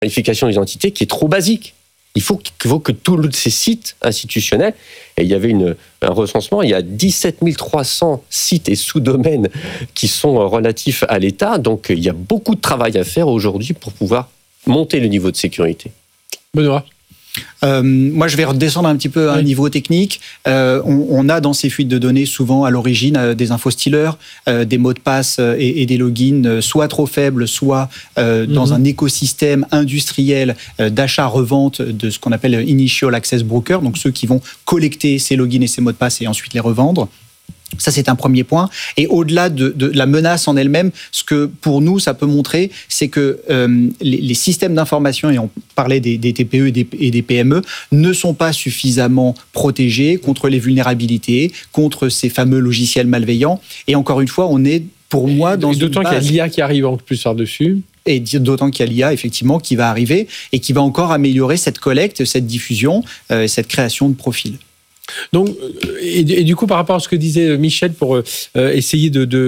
vérification d'identité qui est trop basique. Il faut que tous ces sites institutionnels, et il y avait un recensement, il y a 17 300 sites et sous-domaines qui sont relatifs à l'État, donc il y a beaucoup de travail à faire aujourd'hui pour pouvoir monter le niveau de sécurité. Benoît ? Moi, je vais redescendre un petit peu à un niveau technique. On a dans ces fuites de données souvent à l'origine des info-stealers, des mots de passe et des logins soit trop faibles, soit dans un écosystème industriel d'achat-revente de ce qu'on appelle Initial Access Broker, donc ceux qui vont collecter ces logins et ces mots de passe et ensuite les revendre. Ça, c'est un premier point. Et au-delà de la menace en elle-même, ce que pour nous, ça peut montrer, c'est que les systèmes d'information, et on parlait des TPE et des PME, ne sont pas suffisamment protégés contre les vulnérabilités, contre ces fameux logiciels malveillants. Et encore une fois, on est, pour moi, dans une base... D'autant qu'il y a l'IA qui arrive en plus par-dessus. Et d'autant qu'il y a l'IA, effectivement, qui va arriver et qui va encore améliorer cette collecte, cette diffusion, cette création de profils. Donc, et du coup, par rapport à ce que disait Michel, pour essayer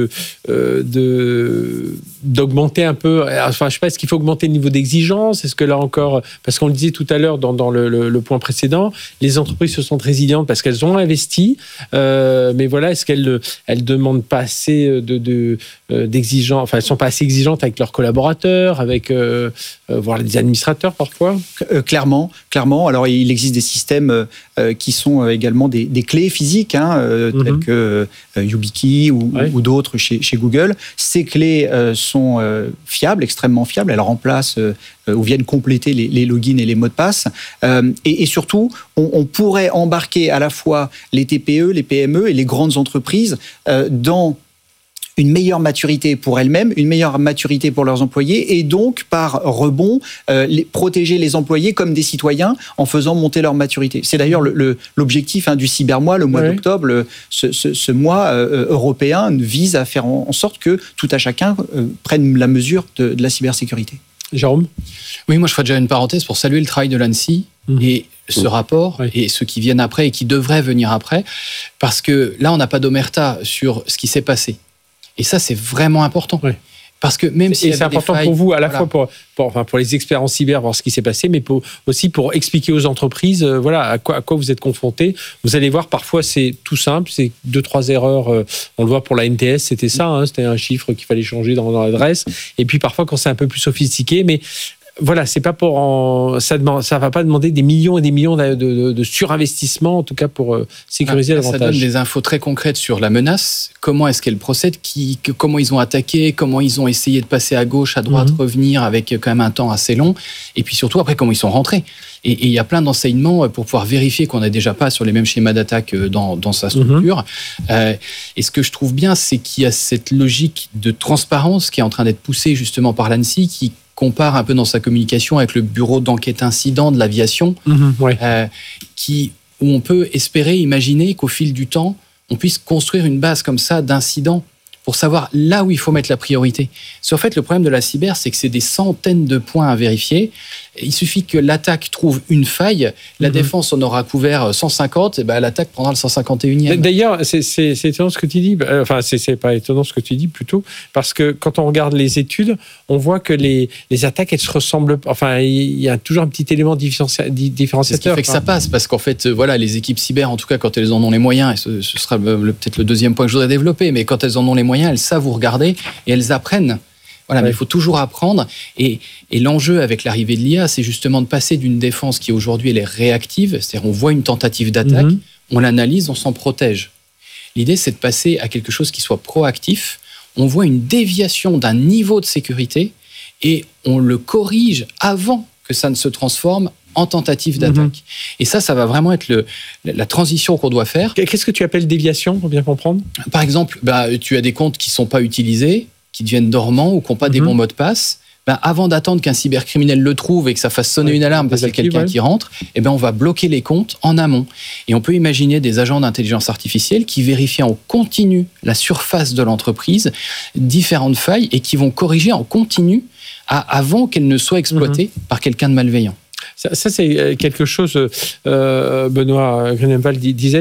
d'augmenter un peu, enfin, je sais pas, est-ce qu'il faut augmenter le niveau d'exigence ? Est-ce que là encore, parce qu'on le disait tout à l'heure dans le point précédent, les entreprises se sont résilientes parce qu'elles ont investi, mais voilà, est-ce qu'elles demandent pas assez d'exigeants, enfin, elles sont pas assez exigeantes avec leurs collaborateurs, avec voire les administrateurs parfois ? Clairement. Alors, il existe des systèmes qui sont également des clés physiques, telles que YubiKey ou d'autres chez Google. Ces clés sont fiables, extrêmement fiables. Elles remplacent ou viennent compléter les logins et les mots de passe. Et surtout, on pourrait embarquer à la fois les TPE, les PME et les grandes entreprises dans une meilleure maturité pour elles-mêmes, une meilleure maturité pour leurs employés, et donc, par rebond, protéger les employés comme des citoyens en faisant monter leur maturité. C'est d'ailleurs l'objectif du cybermois, le mois d'octobre. Ce mois européen vise à faire en sorte que tout à chacun prenne la mesure de la cybersécurité. Jérôme ? Oui, moi je ferai déjà une parenthèse pour saluer le travail de l'ANSSI et ce rapport et ceux qui viennent après et qui devraient venir après, parce que là on n'a pas d'omerta sur ce qui s'est passé. Et ça, c'est vraiment important. Oui. Parce que même si c'est important pour vous, à la fois pour les experts en cyber, voir ce qui s'est passé, mais aussi pour expliquer aux entreprises à quoi vous êtes confrontés. Vous allez voir, parfois, c'est tout simple, c'est 2-3 erreurs. On le voit pour la NTS, c'était ça, c'était un chiffre qu'il fallait changer dans l'adresse. Et puis parfois, quand c'est un peu plus sophistiqué, mais... Voilà, c'est pas ça va pas demander des millions et des millions de surinvestissement, en tout cas pour sécuriser davantage. Ça donne des infos très concrètes sur la menace, comment est-ce qu'elle procède, comment ils ont attaqué, comment ils ont essayé de passer à gauche, à droite, revenir avec quand même un temps assez long, et puis surtout après comment ils sont rentrés. Et il y a plein d'enseignements pour pouvoir vérifier qu'on n'est déjà pas sur les mêmes schémas d'attaque dans sa structure. Et ce que je trouve bien, c'est qu'il y a cette logique de transparence qui est en train d'être poussée justement par l'ANSSI, qui compare un peu dans sa communication avec le bureau d'enquête incident de l'aviation, où on peut espérer, imaginer qu'au fil du temps, on puisse construire une base comme ça d'incidents pour savoir là où il faut mettre la priorité. En fait, le problème de la cyber, c'est que c'est des centaines de points à vérifier. Il suffit que l'attaque trouve une faille, la défense en aura couvert 150, et l'attaque prendra le 151e. D'ailleurs, c'est étonnant ce que tu dis, enfin, c'est pas étonnant ce que tu dis plutôt, parce que quand on regarde les études, on voit que les attaques, elles se ressemblent, enfin, il y a toujours un petit élément différenciateur. C'est ce qui fait que ça passe, parce qu'en fait, les équipes cyber, en tout cas, quand elles en ont les moyens, et ce sera peut-être le deuxième point que je voudrais développer, mais quand elles en ont les moyens, elles savent vous regarder et elles apprennent. Mais il faut toujours apprendre. Et l'enjeu avec l'arrivée de l'IA, c'est justement de passer d'une défense qui aujourd'hui elle est réactive, c'est-à-dire on voit une tentative d'attaque, on l'analyse, on s'en protège. L'idée, c'est de passer à quelque chose qui soit proactif. On voit une déviation d'un niveau de sécurité et on le corrige avant que ça ne se transforme en tentative d'attaque. Et ça va vraiment être la transition qu'on doit faire. Qu'est-ce que tu appelles déviation, pour bien comprendre ? Par exemple, tu as des comptes qui ne sont pas utilisés, qui deviennent dormants ou qui n'ont pas des bons mots de passe. Avant d'attendre qu'un cybercriminel le trouve et que ça fasse sonner une alarme parce qu'il y a quelqu'un qui rentre, on va bloquer les comptes en amont. Et on peut imaginer des agents d'intelligence artificielle qui vérifient en continu la surface de l'entreprise, différentes failles, et qui vont corriger en continu avant qu'elles ne soient exploitées par quelqu'un de malveillant. Ça, c'est quelque chose, Benoît Grunewald disait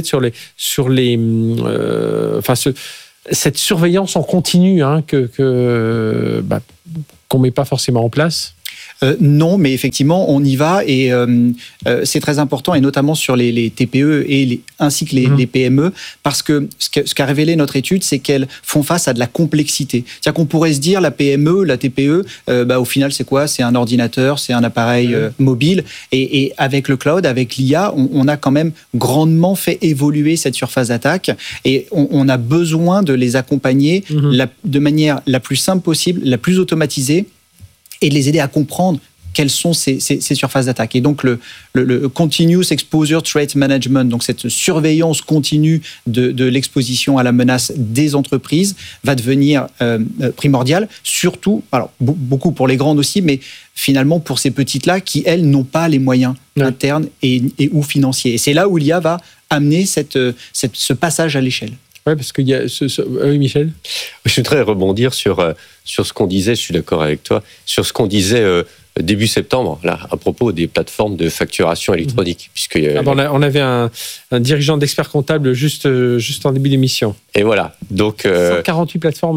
cette surveillance en continu qu'on ne met pas forcément en place. Non, mais effectivement, on y va et c'est très important, et notamment sur les TPE ainsi que les PME, parce que ce qu'a révélé notre étude, c'est qu'elles font face à de la complexité. C'est-à-dire qu'on pourrait se dire, la PME, la TPE, au final, c'est quoi ? C'est un ordinateur, c'est un appareil mobile, et avec le cloud, avec l'IA, on a quand même grandement fait évoluer cette surface d'attaque, et on a besoin de les accompagner de manière la plus simple possible, la plus automatisée, et de les aider à comprendre quelles sont ces surfaces d'attaque. Et donc, le Continuous Exposure Threat Management, donc cette surveillance continue de l'exposition à la menace des entreprises, va devenir primordiale, surtout, alors beaucoup pour les grandes aussi, mais finalement pour ces petites-là qui, elles, n'ont pas les moyens internes et ou financiers. Et c'est là où l'IA va amener ce passage à l'échelle. Oui, parce qu'il y a oui, Michel. Je voudrais rebondir sur ce qu'on disait, je suis d'accord avec toi, sur ce qu'on disait début septembre, là, à propos des plateformes de facturation électronique. On avait un dirigeant d'expert comptable juste en début d'émission. Et voilà. Donc, 148 plateformes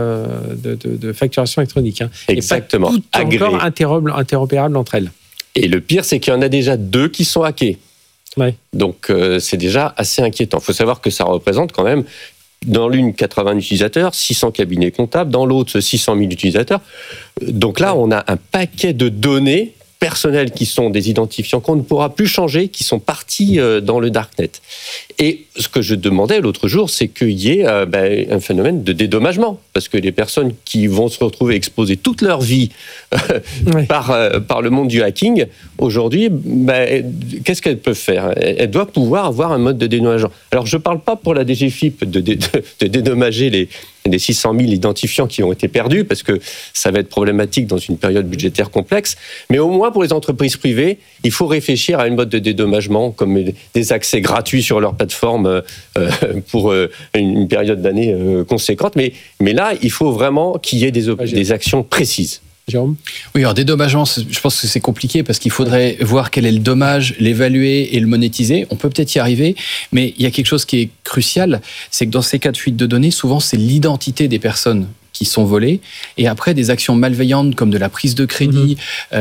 de facturation électronique. Exactement. Et pas toutes encore interopérables entre elles. Et le pire, c'est qu'il y en a déjà 2 qui sont hackés. Ouais. Donc, c'est déjà assez inquiétant. Il faut savoir que ça représente quand même, dans l'une, 80 utilisateurs, 600 cabinets comptables, dans l'autre, 600 000 utilisateurs. Donc là, on a un paquet de données personnelles qui sont des identifiants qu'on ne pourra plus changer, qui sont partis dans le darknet. Et ce que je demandais l'autre jour, c'est qu'il y ait un phénomène de dédommagement, parce que les personnes qui vont se retrouver exposées toute leur vie par le monde du hacking, aujourd'hui, qu'est-ce qu'elles peuvent faire ? Elles doivent pouvoir avoir un mode de dédommagement. Alors, je ne parle pas pour la DGFiP de dédommager les 600 000 identifiants qui ont été perdus, parce que ça va être problématique dans une période budgétaire complexe, mais au moins pour les entreprises privées, il faut réfléchir à une mode de dédommagement, comme des accès gratuits sur leur plateforme pour une période d'année conséquente. Mais là, il faut vraiment qu'il y ait des actions précises. Jérôme ? Oui, alors dédommagement, je pense que c'est compliqué parce qu'il faudrait voir quel est le dommage, l'évaluer et le monétiser. On peut peut-être y arriver, mais il y a quelque chose qui est crucial, c'est que dans ces cas de fuite de données, souvent c'est l'identité des personnes qui sont volées, et après des actions malveillantes comme de la prise de crédit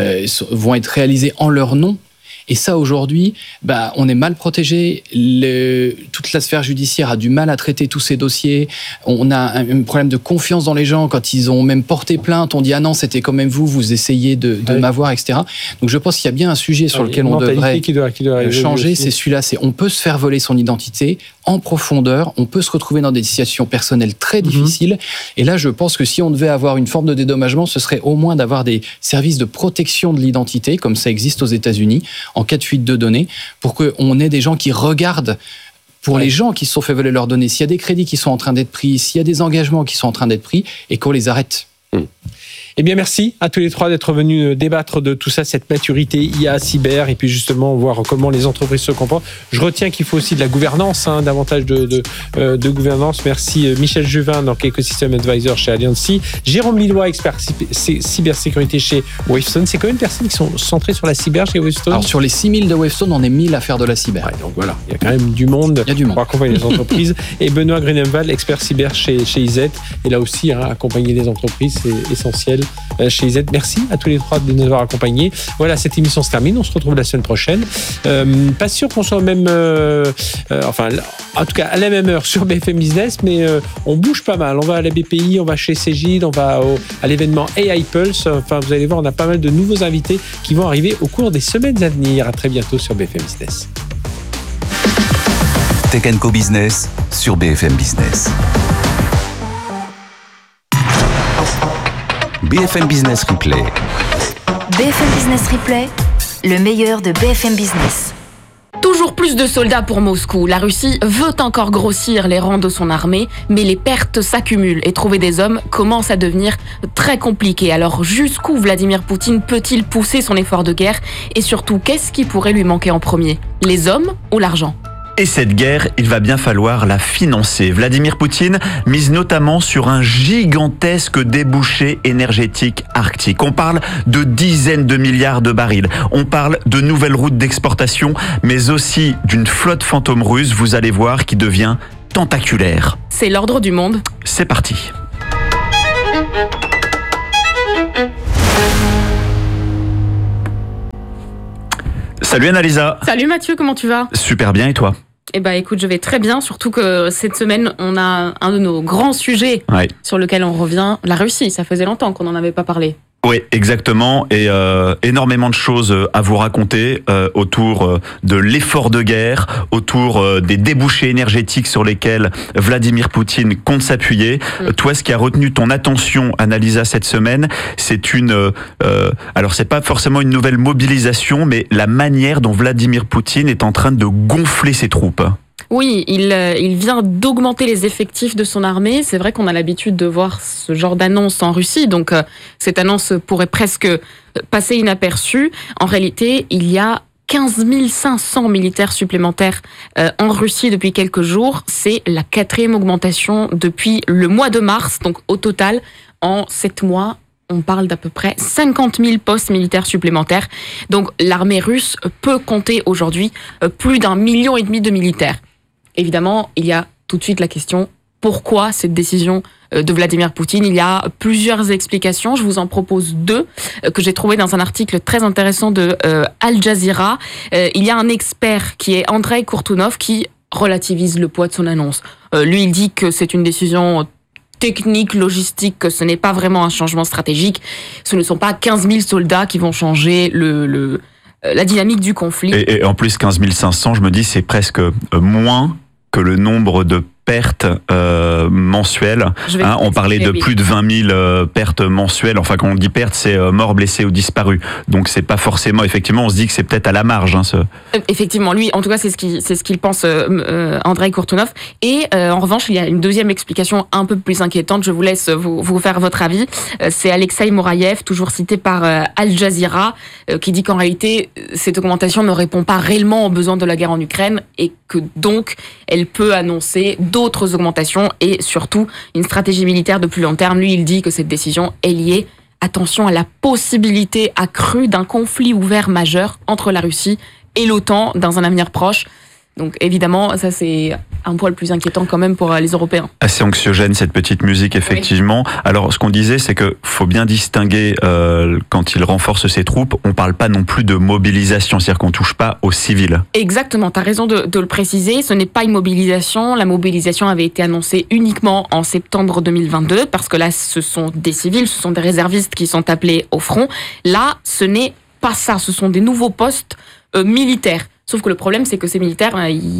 vont être réalisées en leur nom. Et ça, aujourd'hui, on est mal protégé. Toute la sphère judiciaire a du mal à traiter tous ces dossiers. On a un problème de confiance dans les gens. Quand ils ont même porté plainte, on dit « Ah non, c'était quand même vous essayez de m'avoir, etc. » Donc, je pense qu'il y a bien un sujet sur lequel on devrait changer. C'est celui-là. On peut se faire voler son identité en profondeur. On peut se retrouver dans des situations personnelles très difficiles. Et là, je pense que si on devait avoir une forme de dédommagement, ce serait au moins d'avoir des services de protection de l'identité, comme ça existe aux États-Unis, en cas de fuite de données, pour qu'on ait des gens qui regardent pour les gens qui se sont fait voler leurs données, s'il y a des crédits qui sont en train d'être pris, s'il y a des engagements qui sont en train d'être pris, et qu'on les arrête. Eh bien, merci à tous les trois d'être venus débattre de tout ça, cette maturité IA, cyber, et puis justement voir comment les entreprises se comportent. Je retiens qu'il faut aussi de la gouvernance, davantage de gouvernance. Merci Michel Juvin, donc Ecosystem Advisor chez Alliancy. Jérôme Lillois, expert cybersécurité chez Wavestone. C'est combien de personnes qui sont centrées sur la cyber chez Wavestone ? Alors, sur les 6000 de Wavestone, on est 1000 à faire de la cyber. Ouais, donc voilà, il y a quand même du monde pour accompagner les entreprises. Et Benoît Grunenwald, expert cyber chez IZ. Et là aussi, accompagner les entreprises, c'est essentiel. Chez IZ. Merci à tous les trois de nous avoir accompagnés. Voilà, cette émission se termine. On se retrouve la semaine prochaine. Pas sûr qu'on soit même... en tout cas, à la même heure sur BFM Business, mais on bouge pas mal. On va à la BPI, on va chez Cégide, on va à l'événement AI Pulse. Enfin, vous allez voir, on a pas mal de nouveaux invités qui vont arriver au cours des semaines à venir. À très bientôt sur BFM Business. Tech & Co Business sur BFM Business. BFM Business Replay. BFM Business Replay, le meilleur de BFM Business. Toujours plus de soldats pour Moscou. La Russie veut encore grossir les rangs de son armée, mais les pertes s'accumulent et trouver des hommes commence à devenir très compliqué. Alors jusqu'où Vladimir Poutine peut-il pousser son effort de guerre ? Et surtout, qu'est-ce qui pourrait lui manquer en premier ? Les hommes ou l'argent ? Et cette guerre, il va bien falloir la financer. Vladimir Poutine mise notamment sur un gigantesque débouché énergétique arctique. On parle de dizaines de milliards de barils. On parle de nouvelles routes d'exportation, mais aussi d'une flotte fantôme russe, vous allez voir, qui devient tentaculaire. C'est l'ordre du monde. C'est parti. Salut Annalisa. Salut Mathieu, comment tu vas ? Super bien, et toi ? Eh ben, écoute, je vais très bien, surtout que cette semaine, on a un de nos grands sujets sur lequel on revient, la Russie. Ça faisait longtemps qu'on n'en avait pas parlé. Oui, exactement. Et énormément de choses à vous raconter autour de l'effort de guerre, autour des débouchés énergétiques sur lesquels Vladimir Poutine compte s'appuyer. Toi, ce qui a retenu ton attention, Annalisa, cette semaine, c'est alors c'est pas forcément une nouvelle mobilisation, mais la manière dont Vladimir Poutine est en train de gonfler ses troupes. Oui, il vient d'augmenter les effectifs de son armée. C'est vrai qu'on a l'habitude de voir ce genre d'annonce en Russie, donc cette annonce pourrait presque passer inaperçue. En réalité, il y a 15 500 militaires supplémentaires en Russie depuis quelques jours. C'est la 4e augmentation depuis le mois de mars. Donc au total, en 7 mois, on parle d'à peu près 50 000 postes militaires supplémentaires. Donc l'armée russe peut compter aujourd'hui plus d'1,5 million de militaires. Évidemment, il y a tout de suite la question, pourquoi cette décision de Vladimir Poutine ? Il y a plusieurs explications, je vous en propose 2 que j'ai trouvées dans un article très intéressant de Al Jazeera. Il y a un expert qui est Andrei Kortunov qui relativise le poids de son annonce. Lui, il dit que c'est une décision technique, logistique, que ce n'est pas vraiment un changement stratégique. Ce ne sont pas 15 000 soldats qui vont changer la dynamique du conflit. Et en plus, 15 500, je me dis, c'est presque moins que le nombre de pertes mensuelles. On parlait de plus de 20 000 pertes mensuelles. Enfin, quand on dit pertes, c'est morts, blessés ou disparus. Donc, c'est pas forcément... Effectivement, on se dit que c'est peut-être à la marge. Effectivement, lui, en tout cas, c'est ce qu'il pense, Andrei Kortunov. Et en revanche, il y a une deuxième explication un peu plus inquiétante. Je vous laisse vous faire votre avis. C'est Alexei Moraïev, toujours cité par Al Jazeera, qui dit qu'en réalité, cette augmentation ne répond pas réellement aux besoins de la guerre en Ukraine et que donc, elle peut annoncer d'autres augmentations et surtout une stratégie militaire de plus long terme. Lui, il dit que cette décision est liée, attention, à la possibilité accrue d'un conflit ouvert majeur entre la Russie et l'OTAN dans un avenir proche. Donc évidemment, ça c'est un poil plus inquiétant quand même pour les Européens. Assez anxiogène cette petite musique, effectivement. Oui. Alors ce qu'on disait, c'est que faut bien distinguer quand il renforce ses troupes, on parle pas non plus de mobilisation, c'est-à-dire qu'on touche pas aux civils. Exactement, tu as raison de le préciser, ce n'est pas une mobilisation. La mobilisation avait été annoncée uniquement en septembre 2022, parce que là ce sont des civils, ce sont des réservistes qui sont appelés au front. Là, ce n'est pas ça, ce sont des nouveaux postes militaires. Sauf que le problème, c'est que ces militaires,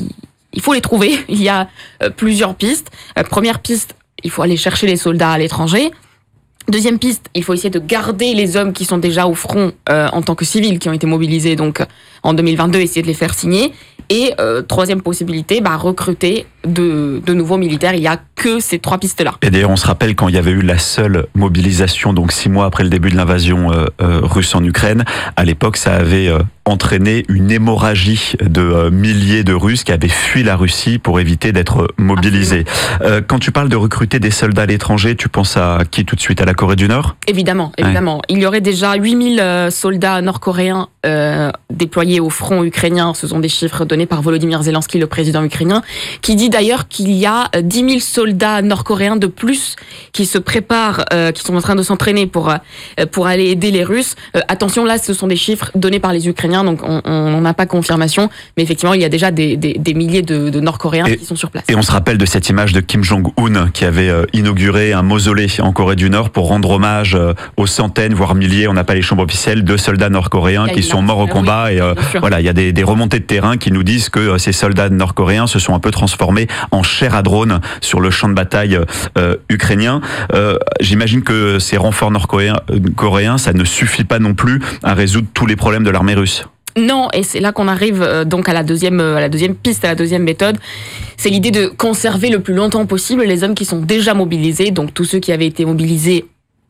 il faut les trouver. Il y a plusieurs pistes. Première piste, il faut aller chercher les soldats à l'étranger. Deuxième piste, il faut essayer de garder les hommes qui sont déjà au front en tant que civils, qui ont été mobilisés donc en 2022, essayer de les faire signer. Et troisième possibilité, recruter de nouveaux militaires. Il n'y a que ces 3 pistes-là. Et d'ailleurs, on se rappelle quand il y avait eu la seule mobilisation, donc 6 mois après le début de l'invasion russe en Ukraine, à l'époque, ça avait entraîné une hémorragie de milliers de Russes qui avaient fui la Russie pour éviter d'être mobilisés. Quand tu parles de recruter des soldats à l'étranger, tu penses à qui tout de suite ? À la Corée du Nord ? Évidemment. Ouais. Il y aurait déjà 8000 soldats nord-coréens déployés au front ukrainien. Ce sont des chiffres donnés par Volodymyr Zelensky, le président ukrainien, qui dit d'ailleurs qu'il y a 10 000 soldats nord-coréens de plus qui se préparent, qui sont en train de s'entraîner pour aller aider les Russes. Attention, là, ce sont des chiffres donnés par les Ukrainiens, donc on n'a pas confirmation, mais effectivement, il y a déjà des milliers de Nord-Coréens qui sont sur place. Et on se rappelle de cette image de Kim Jong-un qui avait inauguré un mausolée en Corée du Nord pour rendre hommage aux centaines, voire milliers, on n'a pas les chiffres officiels, de soldats nord-coréens qui sont morts au combat. Et voilà, il y a des remontées de terrain qui nous disent que ces soldats nord-coréens se sont un peu transformés en chair à drone sur le champ de bataille ukrainien. J'imagine que ces renforts nord-coréens, ça ne suffit pas non plus à résoudre tous les problèmes de l'armée russe. Non, et c'est là qu'on arrive donc à la deuxième piste, à la deuxième méthode. C'est l'idée de conserver le plus longtemps possible les hommes qui sont déjà mobilisés, donc tous ceux qui avaient été mobilisés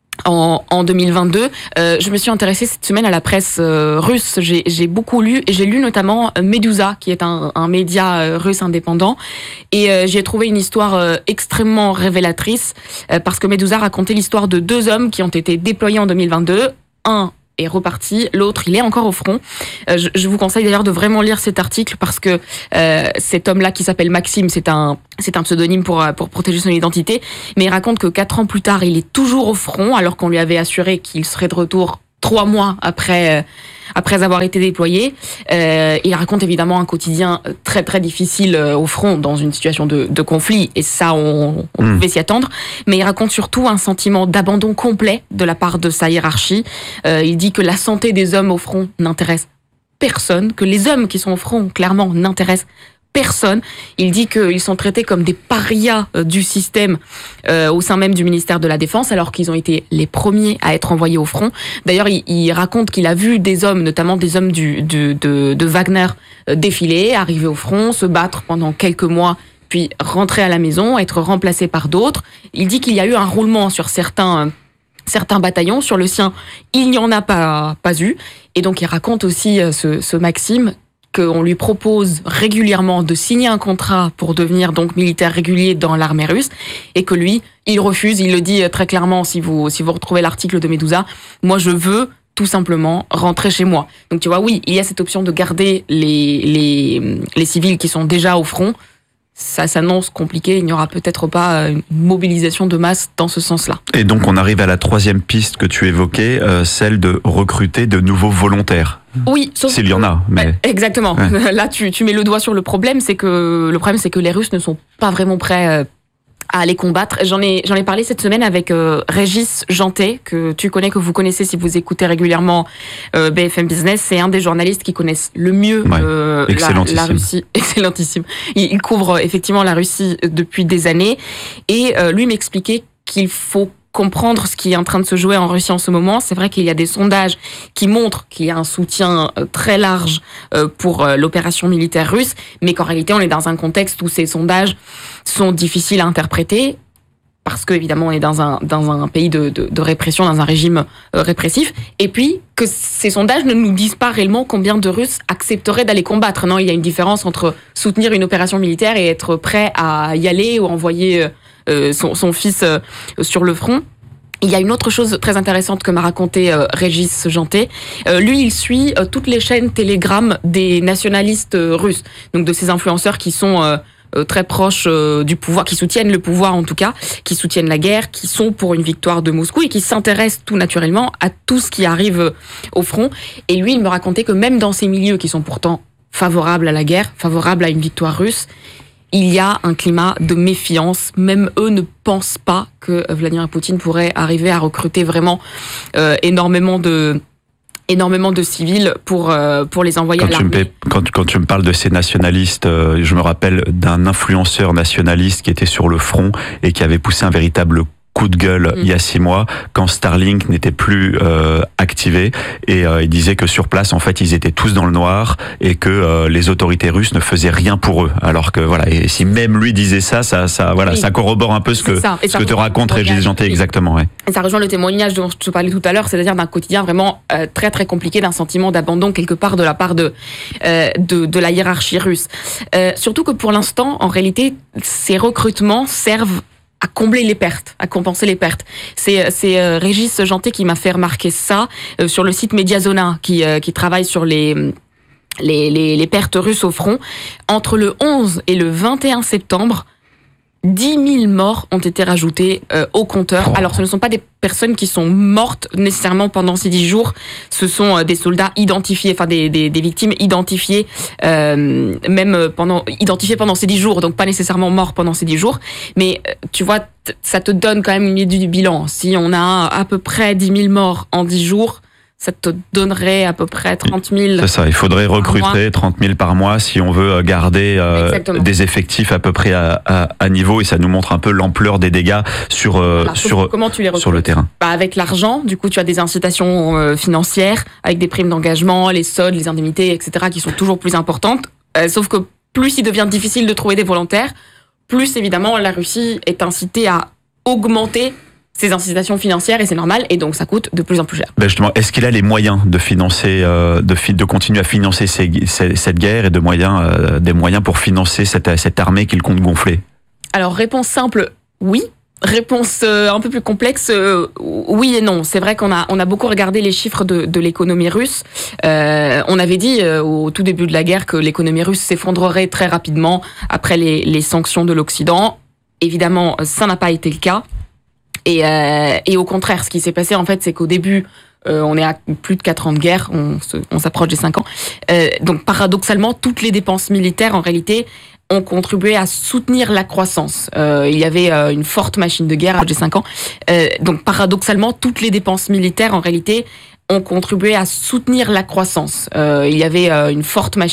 en 2022. Je me suis intéressée cette semaine à la presse russe. J'ai beaucoup lu, et j'ai lu notamment Medusa, qui est un média russe indépendant. Et j'ai trouvé une histoire extrêmement révélatrice, parce que Medusa racontait l'histoire de 2 hommes qui ont été déployés en 2022. Un est reparti, l'autre il est encore au front. Je vous conseille d'ailleurs de vraiment lire cet article, parce que cet homme-là qui s'appelle Maxime, c'est un pseudonyme pour protéger son identité, mais il raconte que 4 ans plus tard, il est toujours au front, alors qu'on lui avait assuré qu'il serait de retour 3 mois après avoir été déployé. Il raconte évidemment un quotidien très très difficile au front dans une situation de conflit, et ça on pouvait s'y attendre, mais il raconte surtout un sentiment d'abandon complet de la part de sa hiérarchie. Il dit que la santé des hommes au front n'intéresse personne, que les hommes qui sont au front clairement n'intéressent personne. Il dit qu'ils sont traités comme des parias du système au sein même du ministère de la Défense, alors qu'ils ont été les premiers à être envoyés au front. D'ailleurs, il raconte qu'il a vu des hommes, notamment des hommes de Wagner, défiler, arriver au front, se battre pendant quelques mois, puis rentrer à la maison, être remplacés par d'autres. Il dit qu'il y a eu un roulement sur certains bataillons. Sur le sien, il n'y en a pas eu. Et donc, il raconte aussi ce Maxime, qu'on lui propose régulièrement de signer un contrat pour devenir donc militaire régulier dans l'armée russe, et que lui, il refuse. Il le dit très clairement, si vous retrouvez l'article de Medusa, moi je veux tout simplement rentrer chez moi. Donc tu vois, oui, il y a cette option de garder les civils qui sont déjà au front. Ça s'annonce compliqué, il n'y aura peut-être pas une mobilisation de masse dans ce sens-là. Et donc on arrive à la troisième piste que tu évoquais, celle de recruter de nouveaux volontaires. Oui, sauf s'il y en a. Mais... Exactement. Ouais. Là, tu mets le doigt sur le problème, c'est que les Russes ne sont pas vraiment prêts à aller combattre. J'en ai parlé cette semaine avec Régis Jantet, que tu connais, que vous connaissez si vous écoutez régulièrement BFM Business. C'est un des journalistes qui connaissent le mieux la Russie. Excellentissime. Il couvre effectivement la Russie depuis des années, et lui m'expliquait qu'il faut comprendre ce qui est en train de se jouer en Russie en ce moment. C'est vrai qu'il y a des sondages qui montrent qu'il y a un soutien très large pour l'opération militaire russe, mais qu'en réalité, on est dans un contexte où ces sondages sont difficiles à interpréter, parce qu'évidemment, on est dans un pays de répression, dans un régime répressif, et puis que ces sondages ne nous disent pas réellement combien de Russes accepteraient d'aller combattre. Non, il y a une différence entre soutenir une opération militaire et être prêt à y aller ou envoyer son fils sur le front. Il y a une autre chose très intéressante que m'a raconté Régis Jantet. Lui, il suit toutes les chaînes Telegram des nationalistes russes, donc de ces influenceurs qui sont très proches du pouvoir, qui soutiennent le pouvoir en tout cas, qui soutiennent la guerre, qui sont pour une victoire de Moscou et qui s'intéressent tout naturellement à tout ce qui arrive au front. Et lui, il me racontait que même dans ces milieux qui sont pourtant favorables à la guerre, favorables à une victoire russe, il y a un climat de méfiance. Même eux ne pensent pas que Vladimir Poutine pourrait arriver à recruter vraiment énormément de civils pour les envoyer à l'armée. Quand tu me parles de ces nationalistes, je me rappelle d'un influenceur nationaliste qui était sur le front et qui avait poussé un véritable coup de gueule il y a 6 mois quand Starlink n'était plus activé, et il disait que sur place en fait ils étaient tous dans le noir et que les autorités russes ne faisaient rien pour eux, alors que voilà, et si même lui disait ça corrobore un peu ce que te raconte Régis Jantet. Exactement, ouais. Et ça rejoint le témoignage dont je te parlais tout à l'heure, c'est-à-dire d'un quotidien vraiment très très compliqué, d'un sentiment d'abandon quelque part de la part de la hiérarchie russe. Surtout que pour l'instant, en réalité, ces recrutements servent à combler les pertes, à compenser les pertes. C'est Régis Jantet qui m'a fait remarquer ça sur le site Mediazona, qui travaille sur les pertes russes au front. Entre le 11 et le 21 septembre, 10 000 morts ont été rajoutés au compteur. Alors, ce ne sont pas des personnes qui sont mortes nécessairement pendant ces 10 jours. Ce sont des soldats identifiés, enfin des victimes identifiées, identifiées pendant ces 10 jours, donc pas nécessairement morts pendant ces 10 jours. Mais tu vois, ça te donne quand même une idée du bilan. Si on a à peu près 10 000 morts en 10 jours, ça te donnerait à peu près 30 000. C'est ça, il faudrait recruter 30 000 par mois si on veut garder des effectifs à peu près à niveau, et ça nous montre un peu l'ampleur des dégâts sur le terrain. Avec l'argent, du coup tu as des incitations financières, avec des primes d'engagement, les soldes, les indemnités, etc. qui sont toujours plus importantes. Sauf que plus il devient difficile de trouver des volontaires, plus évidemment la Russie est incitée à augmenter ces incitations financières, et c'est normal, et donc ça coûte de plus en plus cher. Ben justement, est-ce qu'il a les moyens de financer, de continuer à financer cette guerre, et des moyens pour financer cette armée qu'il compte gonfler? Alors, réponse simple, oui. Réponse un peu plus complexe, oui et non. C'est vrai qu'on a beaucoup regardé les chiffres de l'économie russe. On avait dit au tout début de la guerre que l'économie russe s'effondrerait très rapidement après les sanctions de l'Occident. Évidemment, ça n'a pas été le cas. Et au contraire, ce qui s'est passé, en fait, c'est qu'au début, on est à plus de 4 ans de guerre, on s'approche des 5 ans. Donc paradoxalement, toutes les dépenses militaires, en réalité, ont contribué à soutenir la croissance. Il y avait une forte machine de guerre à 5 ans. Donc paradoxalement, toutes les dépenses militaires, en réalité, ont contribué à soutenir la croissance. Il y avait une forte machine